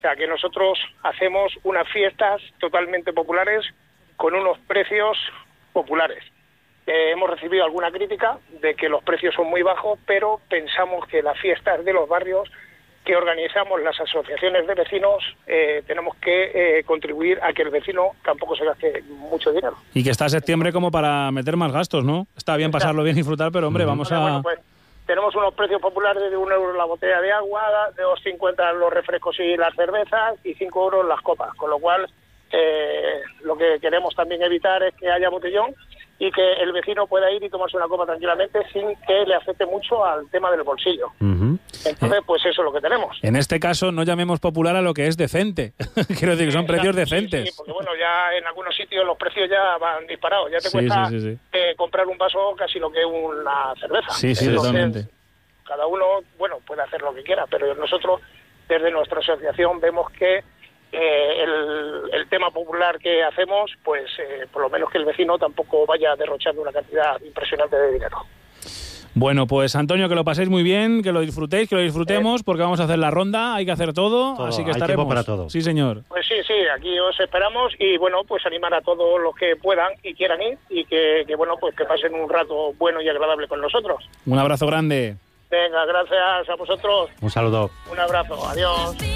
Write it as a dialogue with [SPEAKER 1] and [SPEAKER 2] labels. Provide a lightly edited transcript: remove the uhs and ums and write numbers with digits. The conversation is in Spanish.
[SPEAKER 1] O sea, que nosotros hacemos unas fiestas totalmente populares con unos precios populares. Hemos recibido alguna crítica de que los precios son muy bajos, pero pensamos que las fiestas de los barrios que organizamos las asociaciones de vecinos tenemos que contribuir a que el vecino tampoco se gaste mucho dinero.
[SPEAKER 2] Y que está septiembre como para meter más gastos, ¿no? Está bien pasarlo bien y disfrutar, pero hombre, vamos a...
[SPEAKER 1] Bueno, pues tenemos unos precios populares de 1 euro la botella de agua, de 2,50 los refrescos y las cervezas y 5 euros las copas, con lo cual lo que queremos también evitar es que haya botellón y que el vecino pueda ir y tomarse una copa tranquilamente sin que le afecte mucho al tema del bolsillo. Entonces, pues eso es lo que tenemos.
[SPEAKER 2] En este caso, no llamemos popular a lo que es decente. Quiero decir que son precios decentes.
[SPEAKER 1] Sí, porque bueno, ya en algunos sitios los precios ya van disparados. Ya te cuesta comprar un vaso casi lo que es una cerveza.
[SPEAKER 2] Sí, totalmente.
[SPEAKER 1] Cada uno, bueno, puede hacer lo que quiera, pero nosotros, desde nuestra asociación, vemos que el tema popular que hacemos, pues por lo menos que el vecino tampoco vaya derrochando una cantidad impresionante de dinero.
[SPEAKER 2] Bueno, pues Antonio, que lo paséis muy bien, que lo disfrutéis, que lo disfrutemos, porque vamos a hacer la ronda, hay que hacer todo, así que estaremos.
[SPEAKER 3] Hay tiempo para todo.
[SPEAKER 2] Sí, señor.
[SPEAKER 1] Pues sí, aquí os esperamos y bueno, pues animar a todos los que puedan y quieran ir y que bueno, pues que pasen un rato bueno y agradable con nosotros.
[SPEAKER 2] Un abrazo grande.
[SPEAKER 1] Venga, gracias a vosotros.
[SPEAKER 3] Un saludo.
[SPEAKER 1] Un abrazo, adiós.